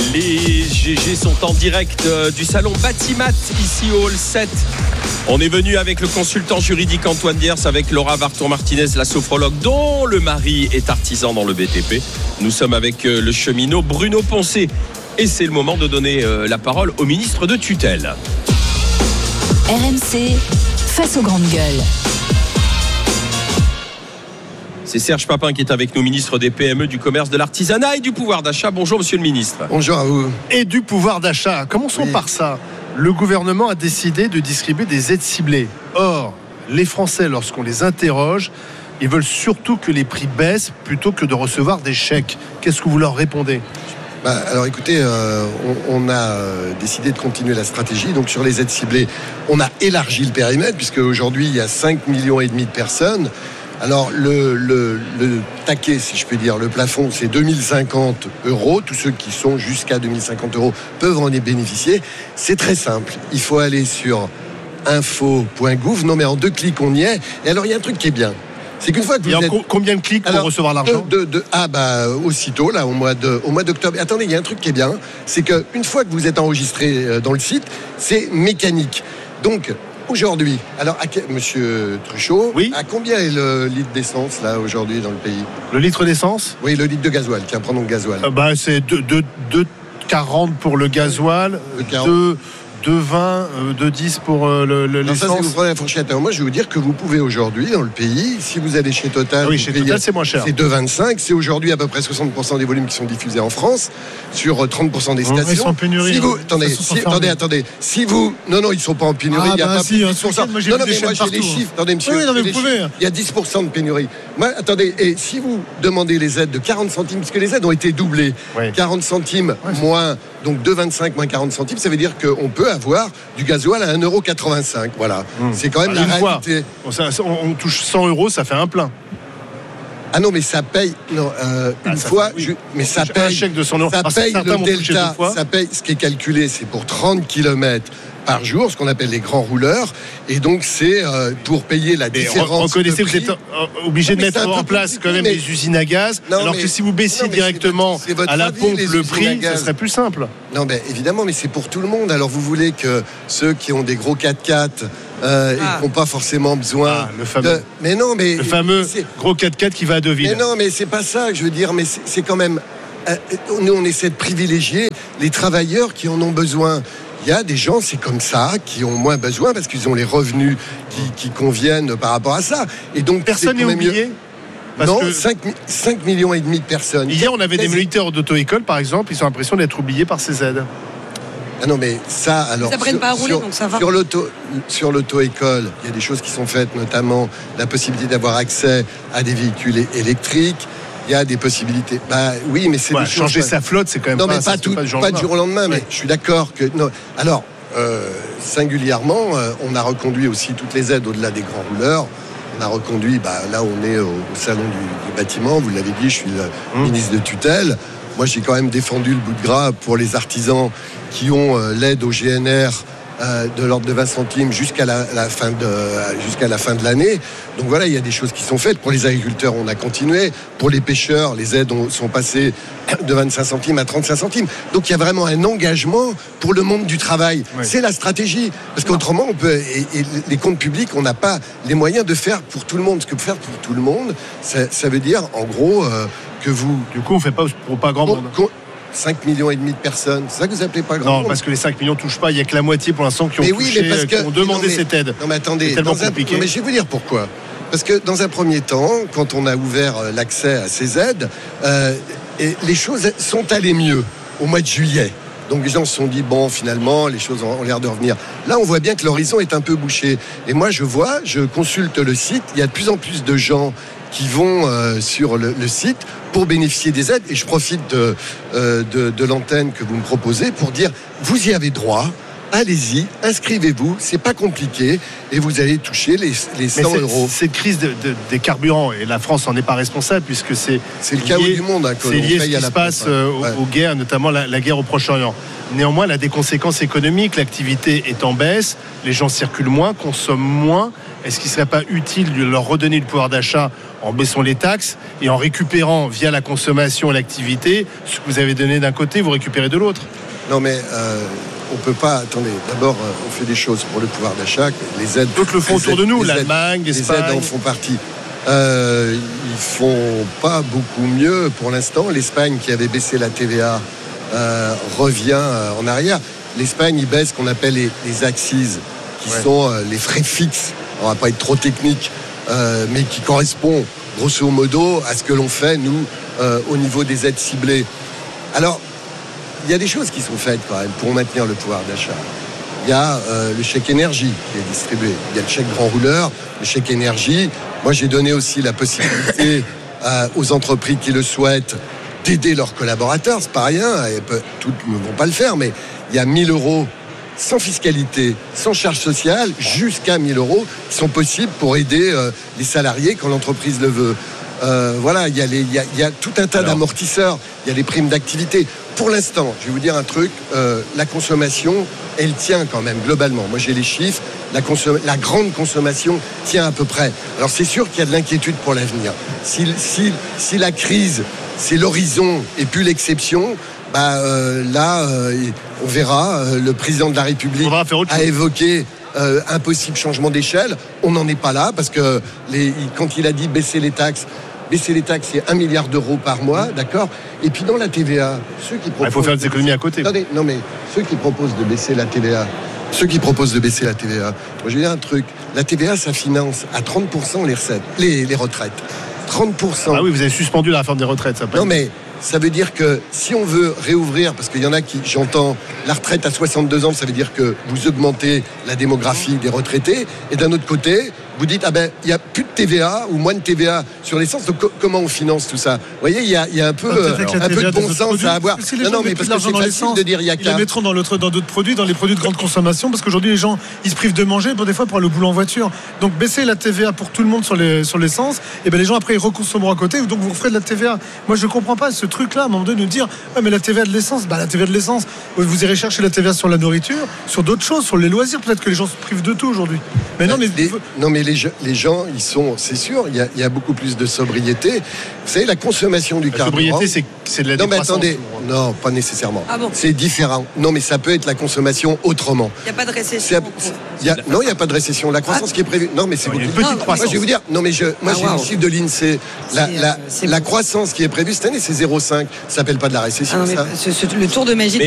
Les GG sont en direct du salon Batimat ici au Hall 7. On est venu avec le consultant juridique Antoine Diers, avec Laura Vartour-Martinez, la sophrologue dont le mari est artisan dans le BTP. Nous sommes avec le cheminot Bruno Poncet. Et c'est le moment de donner la parole au ministre de tutelle. RMC, face aux grandes gueules. C'est Serge Papin qui est avec nous, ministre des PME, du commerce, de l'artisanat et du pouvoir d'achat. Bonjour monsieur le ministre. Bonjour à vous. Et du pouvoir d'achat. Commençons par ça. Le gouvernement a décidé de distribuer des aides ciblées. Or, les Français, lorsqu'on les interroge, ils veulent surtout que les prix baissent plutôt que de recevoir des chèques. Qu'est-ce que vous leur répondez ? Alors écoutez, on a décidé de continuer la stratégie. Donc sur les aides ciblées, on a élargi le périmètre puisque aujourd'hui il y a 5,5 millions de personnes. Alors le taquet, si je peux dire, le plafond, c'est 2050 €. Tous ceux qui sont jusqu'à 2050 € peuvent en bénéficier. C'est très simple. Il faut aller sur info.gouv. Non mais en 2 clics on y est. Et alors il y a un truc qui est bien. C'est qu'une fois que vous êtes... Combien de clics pour recevoir l'argent ? Aussitôt, là, au mois d'octobre. Attendez, il y a un truc qui est bien, c'est qu'une fois que vous êtes enregistré dans le site, c'est mécanique. Donc, aujourd'hui, alors, monsieur Truchot, oui, à combien est le litre d'essence, là, aujourd'hui, dans le pays ? Le litre d'essence ? Oui, le litre de gasoil. Tiens, prenons le gasoil. C'est 2,40 pour le gasoil, 2,20, 2,10 pour l'essence. Ça, c'est vous prenez la fourchette. Alors moi, je vais vous dire que vous pouvez aujourd'hui, dans le pays, si vous allez chez Total... Oui, chez Total, c'est moins cher. C'est 2,25. C'est aujourd'hui à peu près 60% des volumes qui sont diffusés en France, sur 30% des stations. Ils sont en pénurie. Si vous, attendez. Si vous... Non, ils ne sont pas en pénurie. Il n'y a pas plus de 10%. Moi, j'ai les chiffres. Attendez, monsieur. Oui, vous pouvez. Il y a 10% de pénurie. Moi, attendez, et si vous demandez les aides de 40 centimes, puisque les aides ont été doublées, 40 centimes moins... Donc 2,25 moins 40 centimes, ça veut dire qu'on peut avoir du gasoil à 1,85 €. Voilà. C'est quand même la réalité. On touche 100 €, ça fait un plein. Ah non, mais ça paye. Non, une fois. Mais ça paye. Un chèque de 100 €. Ça paye le delta. Ça paye. Ce qui est calculé, c'est pour 30 km par jour, ce qu'on appelle les grands rouleurs. Et donc, c'est pour payer la différence. Reconnaissez que vous êtes obligé de mettre en place quand même des usines à gaz. Alors que si vous baissiez directement à la pompe le prix, ça serait plus simple. Non, mais évidemment, mais c'est pour tout le monde. Alors, vous voulez que ceux qui ont des gros 4x4 ils n'ont pas forcément besoin le fameux. Le fameux gros 4x4 qui va à Deauville. Mais non, mais c'est pas ça que je veux dire. Mais c'est quand même. Nous, on essaie de privilégier les travailleurs qui en ont besoin. Il y a des gens, c'est comme ça, qui ont moins besoin parce qu'ils ont les revenus qui conviennent par rapport à ça. Et donc personne n'est oublié. Non, 5,5 millions de personnes. Hier, on avait des moniteurs d'auto-école, par exemple, ils ont l'impression d'être oubliés par ces aides. Ah non, mais ça, alors... Ils apprennent pas à rouler, donc ça va. Sur l'auto-école, il y a des choses qui sont faites, notamment la possibilité d'avoir accès à des véhicules électriques. Il y a des possibilités. Oui, mais c'est changer sa flotte, c'est quand même pas du jour au lendemain. Mais je suis d'accord que non. Alors, singulièrement, on a reconduit aussi toutes les aides au-delà des grands rouleurs. On a reconduit. Là, on est au salon du bâtiment. Vous l'avez dit, je suis le ministre de tutelle. Moi, j'ai quand même défendu le bout de gras pour les artisans qui ont l'aide au GNR de l'ordre de 20 centimes jusqu'à la fin de l'année. Donc voilà, il y a des choses qui sont faites. Pour les agriculteurs, on a continué. Pour les pêcheurs, les aides sont passées de 25 centimes à 35 centimes. Donc il y a vraiment un engagement pour le monde du travail. Oui. C'est la stratégie. Parce qu'autrement, on peut, et les comptes publics, on n'a pas les moyens de faire pour tout le monde. Parce que faire pour tout le monde, ça veut dire, en gros, que vous... Du coup, on ne fait pas pour pas grand monde. 5,5 millions de personnes, c'est ça que vous appelez pas grand monde ? Non, parce que les 5 millions ne touchent pas, il n'y a que la moitié pour l'instant qui ont qui ont demandé cette aide. Non mais attendez, c'est tellement compliqué. Mais je vais vous dire pourquoi. Parce que dans un premier temps, quand on a ouvert l'accès à ces aides, les choses sont allées mieux au mois de juillet. Donc les gens se sont dit, finalement, les choses ont l'air de revenir. Là, on voit bien que l'horizon est un peu bouché. Et moi, je consulte le site, il y a de plus en plus de gens qui vont sur le site pour bénéficier des aides. Et je profite de l'antenne que vous me proposez pour dire, vous y avez droit, allez-y, inscrivez-vous, c'est pas compliqué, et vous allez toucher les 100 €. Cette crise des carburants, et la France n'en est pas responsable, puisque c'est le chaos du monde. C'est lié à ce qui se passe aux guerres, notamment la guerre au Proche-Orient. Néanmoins, elle a des conséquences économiques. L'activité est en baisse, les gens circulent moins, consomment moins. Est-ce qu'il ne serait pas utile de leur redonner le pouvoir d'achat en baissant les taxes et en récupérant via la consommation et l'activité ce que vous avez donné d'un côté, vous récupérez de l'autre. Non mais on peut pas. Attendez, d'abord on fait des choses pour le pouvoir d'achat. Les aides. D'autres le font autour de nous, l'Allemagne, l'Espagne. Les aides en font partie. Ils font pas beaucoup mieux pour l'instant. L'Espagne qui avait baissé la TVA revient en arrière. L'Espagne, il baisse ce qu'on appelle les axes, qui sont les frais fixes. On va pas être trop technique, mais qui correspond grosso modo à ce que l'on fait nous au niveau des aides ciblées. Alors il y a des choses qui sont faites quand même pour maintenir le pouvoir d'achat. Il y a le chèque énergie qui est distribué. Il y a le chèque grand rouleur, le chèque énergie. Moi, j'ai donné aussi la possibilité aux entreprises qui le souhaitent d'aider leurs collaborateurs. C'est pas rien. Toutes ne vont pas le faire, mais il y a 1 000 euros sans fiscalité, sans charge sociale, jusqu'à 1 000 euros qui sont possibles pour aider les salariés quand l'entreprise le veut. Voilà, il y a tout un tas d'amortisseurs. Il y a les primes d'activité. Pour l'instant, je vais vous dire un truc, la consommation, elle tient quand même globalement. Moi, j'ai les chiffres. La grande consommation tient à peu près. Alors, c'est sûr qu'il y a de l'inquiétude pour l'avenir. Si la crise, c'est l'horizon et plus l'exception, là, on verra. Le président de la République a évoqué un possible changement d'échelle. On n'en est pas là parce que quand il a dit baisser les taxes, c'est 1 milliard d'euros par mois, d'accord. Et puis dans la TVA, ceux qui proposent... Il faut faire des économies à côté. Attendez, non mais ceux qui proposent de baisser la TVA, moi je vais dire un truc, la TVA ça finance à 30% les recettes, les retraites. 30%. Ah oui, vous avez suspendu la réforme des retraites, ça. Non mais ça veut dire que si on veut réouvrir, parce qu'il y en a qui, j'entends, la retraite à 62 ans, ça veut dire que vous augmentez la démographie des retraités, et d'un autre côté, vous dites, il n'y a plus de TVA ou moins de TVA sur l'essence, donc comment on finance tout ça ? Vous voyez, il y a un peu de bon sens à avoir. Non, mais parce que c'est facile de dire, il y a qu'à... Ils la mettront dans d'autres produits, dans les produits de grande consommation, parce qu'aujourd'hui, les gens, ils se privent de manger, des fois, pour aller au boulot en voiture. Donc, baisser la TVA pour tout le monde sur l'essence, et les gens, après, ils reconsommeront à côté, donc vous ferez de la TVA. Moi, je ne comprends pas ce truc-là, à un moment donné, de nous dire, mais la TVA de l'essence, la TVA de l'essence, vous irez chercher la TVA sur la nourriture, sur d'autres choses, sur les loisirs, peut-être que les gens se privent de tout aujourd'hui. Mais non, mais les gens, ils sont, c'est sûr, il y a beaucoup plus de sobriété. Vous savez, la consommation du carburant... sobriété, c'est de la décroissance. Non, mais attendez, non, pas nécessairement. Ah bon ? C'est différent. Non, mais ça peut être la consommation autrement. Il n'y a pas de récession. Non, il n'y a pas de ça la croissance qui est prévue. Non, mais c'est beaucoup. Une petite croissance. Moi, je vais vous dire, j'ai le chiffre de l'INSEE. La croissance qui est prévue cette année, c'est 0,5. Ça s'appelle pas de la récession, ça. Le tour de magie de